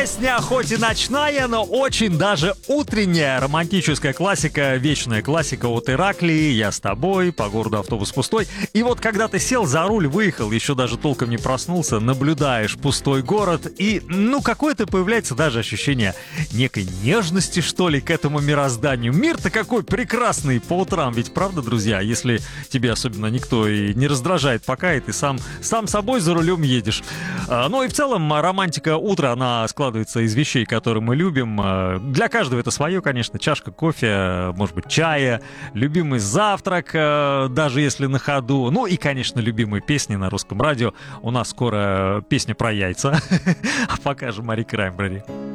Песня хоть и ночная, но очень даже утренняя. Романтическая классика, вечная классика от Ираклии. Я с тобой, по городу автобус пустой. И вот когда ты сел за руль, выехал, еще даже толком не проснулся, наблюдаешь пустой город, и, какое-то появляется даже ощущение некой нежности, что ли, к этому мирозданию. Мир-то какой прекрасный по утрам, ведь правда, друзья? Если тебе особенно никто и не раздражает пока, и ты сам собой за рулем едешь. Ну и в целом романтика утра, она складывается из вещей, которые мы любим. Для каждого это свое, конечно. Чашка кофе, может быть, чая, любимый завтрак, даже если на ходу. Ну и, конечно, любимые песни на русском радио. У нас скоро песня про яйца. А пока же Мари Краймбрери.